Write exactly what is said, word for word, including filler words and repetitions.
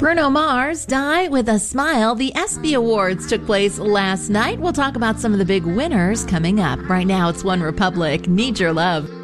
Bruno Mars, Die with a Smile. The ESPY Awards took place last night. We'll talk about some of the big winners coming up. Right now, it's One Republic, Need Your Love.